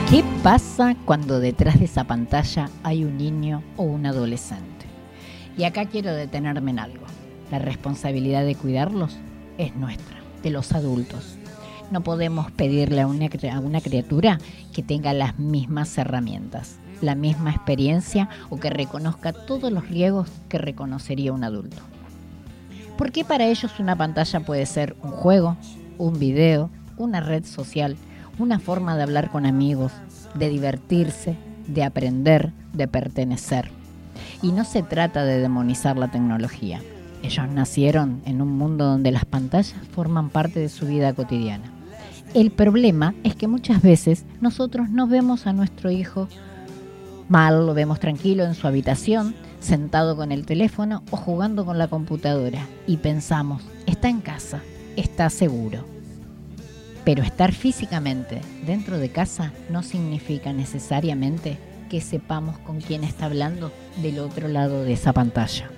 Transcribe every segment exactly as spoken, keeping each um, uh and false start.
¿Qué pasa cuando detrás de esa pantalla hay un niño o un adolescente? Y acá quiero detenerme en algo. La responsabilidad de cuidarlos es nuestra, de los adultos. No podemos pedirle a una, a una criatura que tenga las mismas herramientas, la misma experiencia o que reconozca todos los riesgos que reconocería un adulto. Porque para ellos una pantalla puede ser un juego, un video, una red social, una forma de hablar con amigos, de divertirse, de aprender, de pertenecer. Y no se trata de demonizar la tecnología. Ellos nacieron en un mundo donde las pantallas forman parte de su vida cotidiana. El problema es que muchas veces nosotros no vemos a nuestro hijo mal, lo vemos tranquilo en su habitación, sentado con el teléfono o jugando con la computadora y pensamos, está en casa, está seguro. Pero estar físicamente dentro de casa no significa necesariamente que sepamos con quién está hablando del otro lado de esa pantalla.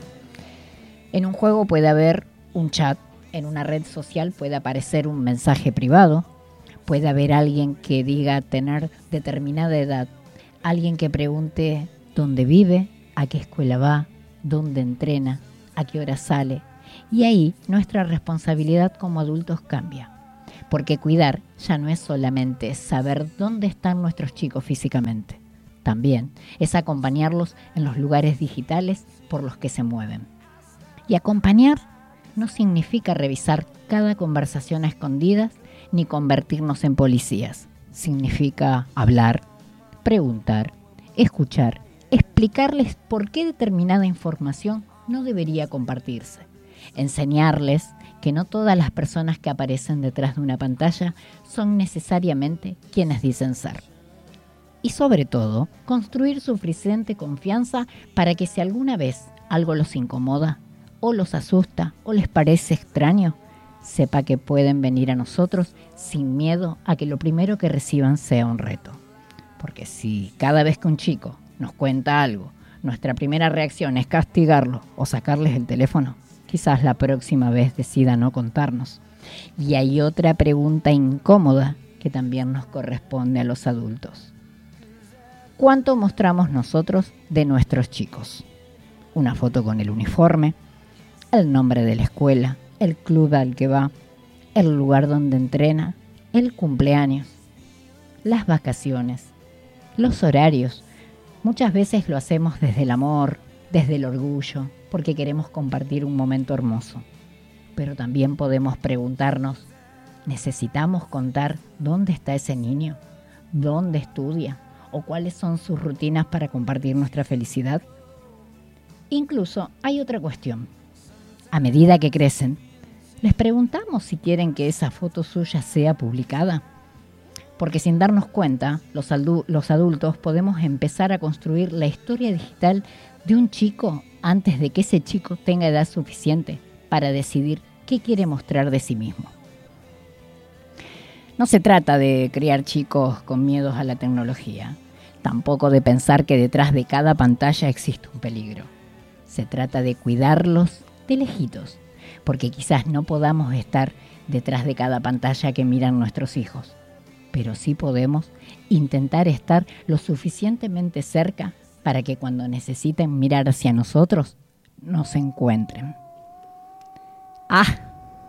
En un juego puede haber un chat, en una red social puede aparecer un mensaje privado, puede haber alguien que diga tener determinada edad, alguien que pregunte dónde vive, a qué escuela va, dónde entrena, a qué hora sale. Y ahí nuestra responsabilidad como adultos cambia. Porque cuidar ya no es solamente saber dónde están nuestros chicos físicamente. También es acompañarlos en los lugares digitales por los que se mueven. Y acompañar no significa revisar cada conversación a escondidas ni convertirnos en policías. Significa hablar, preguntar, escuchar, explicarles por qué determinada información no debería compartirse. Enseñarles que no todas las personas que aparecen detrás de una pantalla son necesariamente quienes dicen ser. Y sobre todo, construir suficiente confianza para que si alguna vez algo los incomoda, o los asusta, o les parece extraño, sepa que pueden venir a nosotros sin miedo a que lo primero que reciban sea un reto. Porque si cada vez que un chico nos cuenta algo, nuestra primera reacción es castigarlo o sacarles el teléfono, quizás la próxima vez decida no contarnos. Y hay otra pregunta incómoda que también nos corresponde a los adultos. ¿Cuánto mostramos nosotros de nuestros chicos? Una foto con el uniforme, el nombre de la escuela, el club al que va, el lugar donde entrena, el cumpleaños, las vacaciones, los horarios. Muchas veces lo hacemos desde el amor, desde el orgullo, porque queremos compartir un momento hermoso. Pero también podemos preguntarnos, ¿necesitamos contar dónde está ese niño? ¿Dónde estudia? ¿O cuáles son sus rutinas para compartir nuestra felicidad? Incluso hay otra cuestión. A medida que crecen, ¿les preguntamos si quieren que esa foto suya sea publicada? Porque sin darnos cuenta, los, adu- los adultos podemos empezar a construir la historia digital de un chico antes de que ese chico tenga edad suficiente para decidir qué quiere mostrar de sí mismo. No se trata de criar chicos con miedos a la tecnología, tampoco de pensar que detrás de cada pantalla existe un peligro. Se trata de cuidarlos de lejitos, porque quizás no podamos estar detrás de cada pantalla que miran nuestros hijos, pero sí podemos intentar estar lo suficientemente cerca para que cuando necesiten mirar hacia nosotros, nos encuentren. Ah,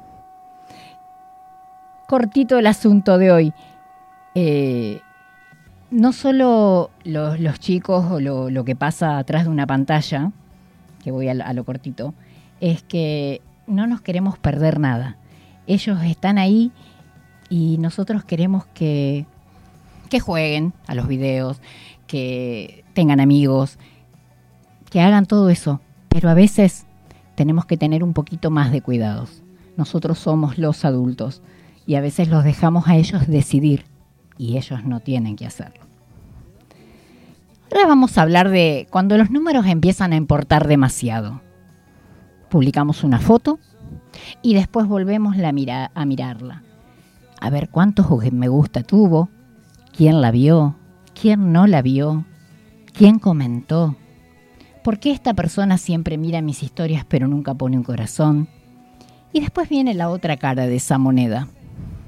cortito el asunto de hoy. Eh, no solo los, los chicos o lo, lo que pasa atrás de una pantalla, que voy a, a lo cortito, es que no nos queremos perder nada. Ellos están ahí y nosotros queremos que, que jueguen a los videos, que tengan amigos, que hagan todo eso. Pero a veces tenemos que tener un poquito más de cuidados. Nosotros somos los adultos y a veces los dejamos a ellos decidir y ellos no tienen que hacerlo. Ahora vamos a hablar de cuando los números empiezan a importar demasiado. Publicamos una foto y después volvemos la mira- a mirarla. A ver cuántos me gusta tuvo, quién la vio, quién no la vio, quién comentó. ¿Por qué esta persona siempre mira mis historias pero nunca pone un corazón? Y después viene la otra cara de esa moneda.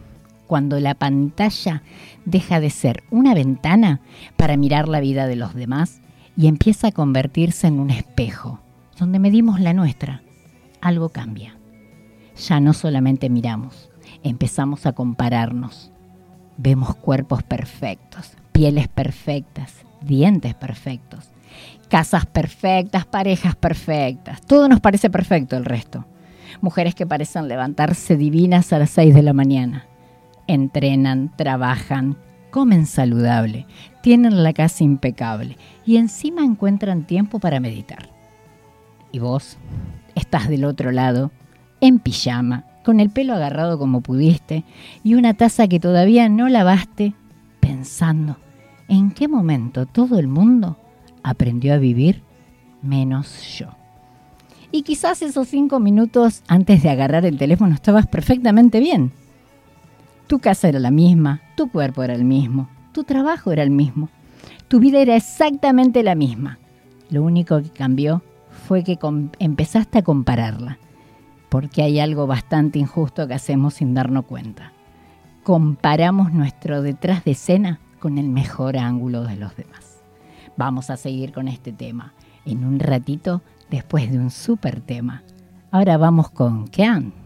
cuando la pantalla deja de ser una ventana para mirar la vida de los demás y empieza a convertirse en un espejo, donde medimos la nuestra. Algo cambia. Ya no solamente miramos, empezamos a compararnos. Vemos cuerpos perfectos, pieles perfectas, dientes perfectos, casas perfectas, parejas perfectas. Todo nos parece perfecto el resto. Mujeres que parecen levantarse divinas a las seis de la mañana. Entrenan, trabajan, comen saludable, tienen la casa impecable y encima encuentran tiempo para meditar. Y vos estás del otro lado, en pijama, con el pelo agarrado como pudiste y una taza que todavía no lavaste, pensando en qué momento todo el mundo aprendió a vivir menos yo. Y quizás esos cinco minutos antes de agarrar el teléfono estabas perfectamente bien. Tu casa era la misma, tu cuerpo era el mismo, tu trabajo era el mismo, tu vida era exactamente la misma. Lo único que cambió fue que com- empezaste a compararla, porque hay algo bastante injusto que hacemos sin darnos cuenta. Comparamos nuestro detrás de escena con el mejor ángulo de los demás. Vamos a seguir con este tema en un ratito después de un súper tema. Ahora vamos con Kean.